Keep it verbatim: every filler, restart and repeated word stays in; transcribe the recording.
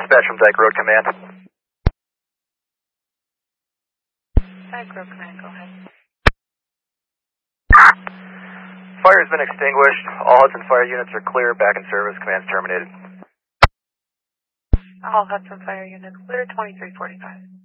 Dispatch from Dyke Road Command. Dyke Road Command, go ahead. Fire has been extinguished. All Hudson Fire units are clear. Back in service. Command's terminated. All Hudson Fire units clear, twenty-three forty-five.